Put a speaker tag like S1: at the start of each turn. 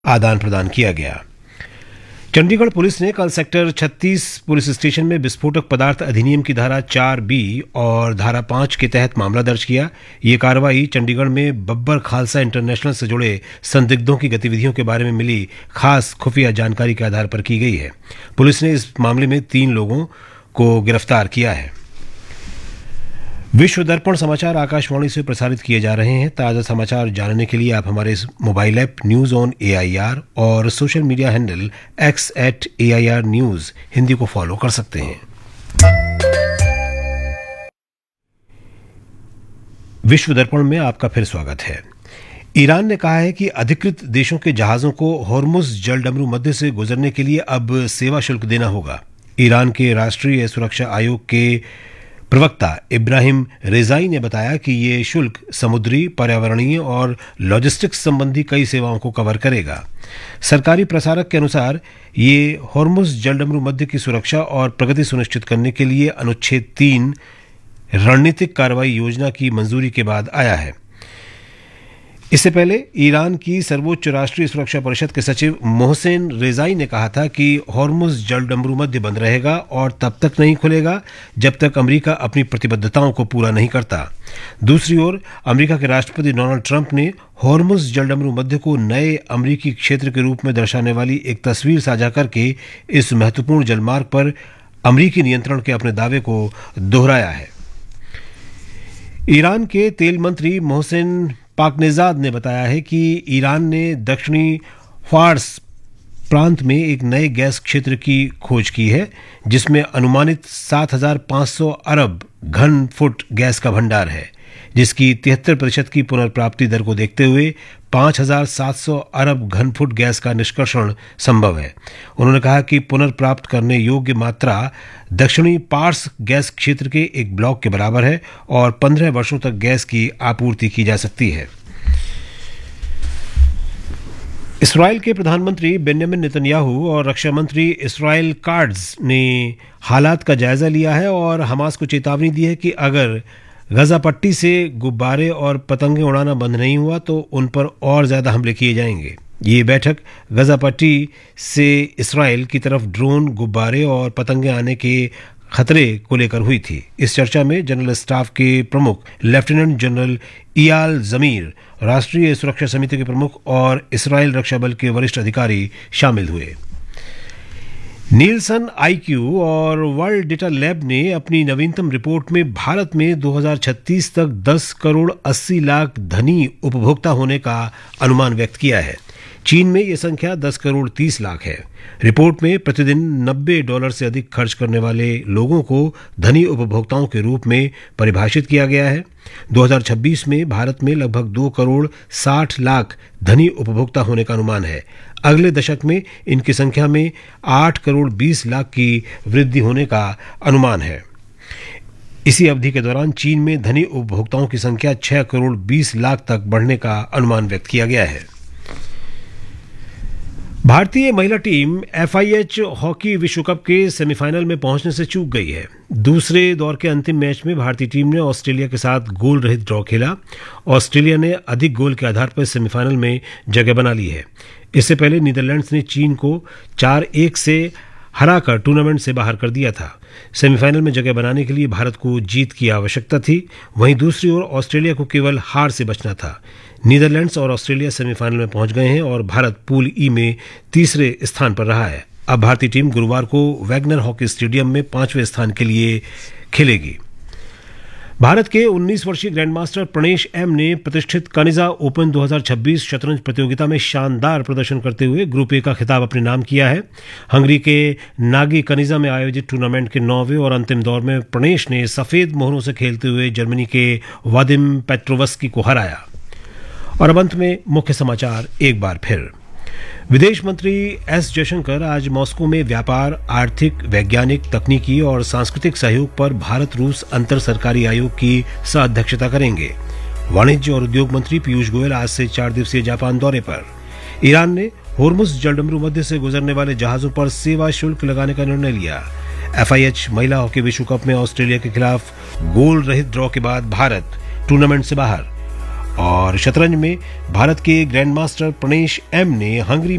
S1: आदान प्रदान किया गया। चंडीगढ़ पुलिस ने कल सेक्टर 36 पुलिस स्टेशन में विस्फोटक पदार्थ अधिनियम की धारा 4B और धारा 5 के तहत मामला दर्ज किया। ये कार्रवाई चंडीगढ़ में बब्बर खालसा इंटरनेशनल से जुड़े संदिग्धों की गतिविधियों के बारे में मिली खास खुफिया जानकारी के आधार पर की गई है। पुलिस ने इस मामले में 3 लोगों को गिरफ्तार किया है। विश्व दर्पण समाचार आकाशवाणी से प्रसारित किए जा रहे हैं। ताज़ा समाचार जानने के लिए आप हमारे mobile app news on AIR और social media handle X@AIR news Hindi को फॉलो कर सकते हैं। विश्व दर्पण में आपका फिर स्वागत है। ईरान ने कहा है कि अधिकृत देशों के जहाजों को हॉर्मुज जलडमरू मध्य से गुजरने के लिए अब सेवा शुल्क देना होगा। ईरान के राष्ट्रीय सुरक्षा आयोग के प्रवक्ता इब्राहिम रेजाई ने बताया कि ये शुल्क समुद्री, पर्यावरणीय और लॉजिस्टिक्स संबंधी कई सेवाओं को कवर करेगा। सरकारी प्रसारक के अनुसार ये हॉर्मुज जलडमरू मध्य की सुरक्षा और प्रगति सुनिश्चित करने के लिए अनुच्छेद 3 रणनीतिक कार्रवाई योजना की मंजूरी के बाद आया है। इससे पहले ईरान की सर्वोच्च राष्ट्रीय सुरक्षा परिषद के सचिव मोहसेन रेजाई ने कहा था कि हॉर्मुज जलडमरू मध्य बंद रहेगा और तब तक नहीं खुलेगा जब तक अमेरिका अपनी प्रतिबद्धताओं को पूरा नहीं करता। दूसरी ओर अमेरिका के राष्ट्रपति डोनाल्ड ट्रंप ने हॉर्मुज जलडमरू मध्य को नए अमेरिकी क्षेत्र के रूप में दर्शाने वाली एक तस्वीर साझा करके इस महत्वपूर्ण जलमार्ग पर अमेरिकी नियंत्रण के अपने दावे को दोहराया है। ईरान के तेल मंत्री मोहसेन पाकनेजाद ने बताया है कि ईरान ने दक्षिणी फार्स प्रांत में एक नए गैस क्षेत्र की खोज की है जिसमें अनुमानित 7,500 अरब घन फुट गैस का भंडार है, जिसकी 73% की पुनर्प्राप्ति दर को देखते हुए 5,700 अरब घन फुट गैस का निष्कर्षण संभव है। उन्होंने कहा कि पुनर्प्राप्त करने योग्य मात्रा दक्षिणी पार्स गैस क्षेत्र के एक ब्लॉक के बराबर है और 15 वर्षों तक गैस की आपूर्ति की जा सकती है। इसराइल के प्रधानमंत्री बेंजामिन नेतन्याहू और रक्षा मंत्री इसराइल काट्ज ने हालात का जायजा लिया है और हमास को चेतावनी दी है कि अगर गजा पट्टी से गुब्बारे और पतंगे उड़ाना बंद नहीं हुआ तो उन पर और ज्यादा हमले किए जाएंगे। ये बैठक गजा पट्टी से इसराइल की तरफ ड्रोन, गुब्बारे और पतंगे आने के खतरे को लेकर हुई थी। इस चर्चा में जनरल स्टाफ के प्रमुख लेफ्टिनेंट जनरल इयाल जमीर, राष्ट्रीय सुरक्षा समिति के प्रमुख और इसराइल रक्षा बल के वरिष्ठ अधिकारी शामिल हुए। नीलसन IQ और वर्ल्ड डेटा लैब ने अपनी नवीनतम रिपोर्ट में भारत में 2036 तक 10 करोड़ 80 लाख धनी उपभोक्ता होने का अनुमान व्यक्त किया है। चीन में यह संख्या 10 करोड़ 30 लाख है। रिपोर्ट में प्रतिदिन $90 से अधिक खर्च करने वाले लोगों को धनी उपभोक्ताओं के रूप में परिभाषित किया गया है। 2026 में भारत में लगभग 2 करोड़ 60 लाख धनी उपभोक्ता होने का अनुमान है। अगले दशक में इनकी संख्या में 8 करोड़ 20 लाख की वृद्धि होने का अनुमान है। इसी अवधि के दौरान चीन में धनी उपभोक्ताओं की संख्या 6 करोड़ 20 लाख तक बढ़ने का अनुमान व्यक्त किया गया है। भारतीय महिला टीम FIH हॉकी विश्व कप के सेमीफाइनल में पहुंचने से चूक गई है। दूसरे दौर के अंतिम मैच में भारतीय टीम ने ऑस्ट्रेलिया के साथ गोल रहित ड्रॉ खेला। ऑस्ट्रेलिया ने अधिक गोल के आधार पर सेमीफाइनल में जगह बना ली है। इससे पहले नीदरलैंड्स ने चीन को 4-1 से हराकर टूर्नामेंट से बाहर कर दिया था। सेमीफाइनल में जगह बनाने के लिए भारत को जीत की आवश्यकता थी। वहीं दूसरी ओर ऑस्ट्रेलिया को केवल हार से बचना था। नीदरलैंड्स और ऑस्ट्रेलिया सेमीफाइनल में पहुंच गए हैं और भारत पूल ई में तीसरे स्थान पर रहा है। अब भारतीय टीम गुरुवार को वैगनर हॉकी स्टेडियम में 5वें स्थान के लिए खेलेगी। भारत के 19 वर्षीय ग्रैंडमास्टर प्रणेश एम ने प्रतिष्ठित कनिजा ओपन 2026 शतरंज प्रतियोगिता में शानदार प्रदर्शन करते हुए ग्रुप ए का खिताब अपने नाम किया है। हंगरी के नागी कनिजा में आयोजित टूर्नामेंट के 9वें और अंतिम दौर में प्रणेश ने सफेद मोहरों से खेलते हुए जर्मनी के वादिम पेट्रोवस्की को हराया। और अब अंत में मुख्य समाचार एक बार फिर। विदेश मंत्री एस जयशंकर आज मॉस्को में व्यापार, आर्थिक, वैज्ञानिक, तकनीकी और सांस्कृतिक सहयोग पर भारत रूस अंतर सरकारी आयोग की सह-अध्यक्षता करेंगे। वाणिज्य और उद्योग मंत्री पीयूष गोयल आज से 4 दिवसीय जापान दौरे पर। ईरान ने होर्मुज जलडमरू मध्य से गुजरने वाले जहाजों पर सेवा शुल्क लगाने का निर्णय लिया। FIH महिला हॉकी विश्व कप में ऑस्ट्रेलिया के खिलाफ गोल रहित ड्रॉ के बाद भारत टूर्नामेंट से बाहर। और शतरंज में भारत के ग्रैंडमास्टर प्रणेश एम ने हंगरी